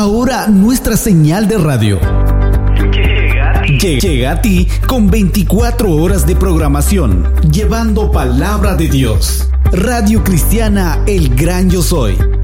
Ahora nuestra señal de radio llega a ti con 24 horas de programación, llevando palabra de Dios. Radio Cristiana El Gran Yo Soy.